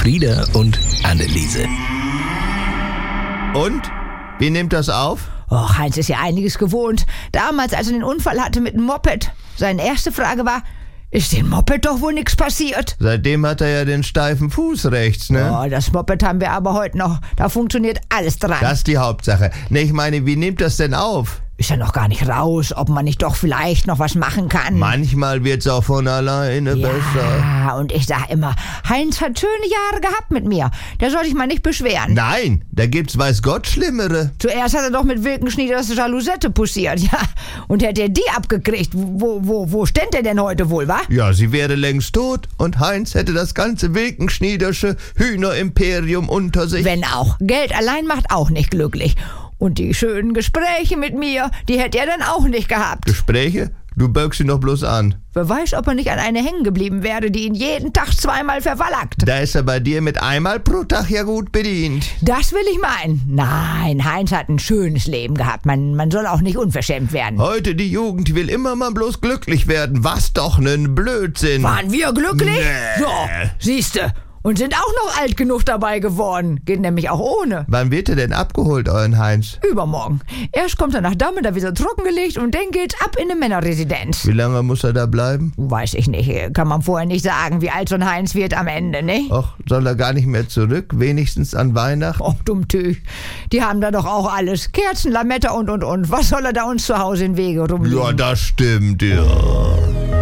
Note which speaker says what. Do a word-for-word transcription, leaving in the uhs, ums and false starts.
Speaker 1: Frieda und Anneliese.
Speaker 2: Und? Wie nimmt das auf?
Speaker 3: Och, Heinz ist ja einiges gewohnt. Damals, als er den Unfall hatte mit dem Moped. Seine erste Frage war, ist dem Moped doch wohl nichts passiert?
Speaker 2: Seitdem hat er ja den steifen Fuß rechts, ne?
Speaker 3: Oh, das Moped haben wir aber heute noch. Da funktioniert alles dran.
Speaker 2: Das ist die Hauptsache. Ne, ich meine, wie nimmt das denn auf?
Speaker 3: Ist ja noch gar nicht raus, ob man nicht doch vielleicht noch was machen kann.
Speaker 2: Manchmal wird's auch von alleine
Speaker 3: ja,
Speaker 2: besser.
Speaker 3: Ja, und ich sag immer, Heinz hat schöne Jahre gehabt mit mir. Der soll sich mal nicht beschweren.
Speaker 2: Nein, da gibt's weiß Gott Schlimmere.
Speaker 3: Zuerst hat er doch mit Wilkenschnee das Jalousette poussiert, ja. Und hätte er die abgekriegt, wo, wo, wo ständ er denn heute wohl, wa?
Speaker 2: Ja, sie wäre längst tot und Heinz hätte das ganze Wilkenschniedersche Hühnerimperium unter sich.
Speaker 3: Wenn auch. Geld allein macht auch nicht glücklich. Und die schönen Gespräche mit mir, die hätte er dann auch nicht gehabt.
Speaker 2: Gespräche? Du böckst ihn doch bloß an.
Speaker 3: Wer weiß, ob er nicht an eine hängen geblieben wäre, die ihn jeden Tag zweimal verwallackt.
Speaker 2: Da ist er bei dir mit einmal pro Tag ja gut bedient.
Speaker 3: Das will ich meinen. Nein, Heinz hat ein schönes Leben gehabt. Man, man soll auch nicht unverschämt werden.
Speaker 2: Heute die Jugend will immer mal bloß glücklich werden. Was doch nen Blödsinn.
Speaker 3: Waren wir glücklich?
Speaker 2: Nee.
Speaker 3: So, siehste. Und sind auch noch alt genug dabei geworden. Geht nämlich auch ohne.
Speaker 2: Wann wird er denn abgeholt, euren Heinz?
Speaker 3: Übermorgen. Erst kommt er nach Damme, da wird er trockengelegt und dann geht's ab in eine Männerresidenz.
Speaker 2: Wie lange muss er da bleiben?
Speaker 3: Weiß ich nicht. Kann man vorher nicht sagen, wie alt so ein Heinz wird am Ende, ne?
Speaker 2: Och, soll er gar nicht mehr zurück? Wenigstens an Weihnachten?
Speaker 3: Och, Dummtüch. Die haben da doch auch alles. Kerzen, Lametta und, und, und. Was soll er da uns zu Hause in Wege rumliegen?
Speaker 2: Ja, das stimmt, ja.